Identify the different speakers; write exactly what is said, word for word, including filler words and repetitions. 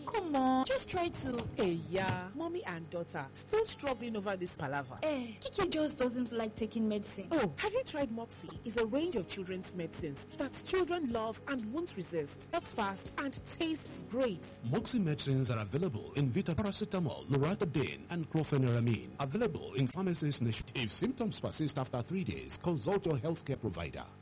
Speaker 1: come on. Just try to.
Speaker 2: Hey, yeah. Mommy and daughter still struggling over this palaver.
Speaker 1: Eh, Kiki just doesn't like taking medicine.
Speaker 2: Oh, have you tried Moxie? It's a range of children's medicines that children love and won't resist. Works fast and tastes great.
Speaker 3: Moxie medicines are available in Vita Paracetamol, Loratadine, and Chlorpheniramine. Available in pharmacies nationwide. If symptoms persist after three days, consult your healthcare provider.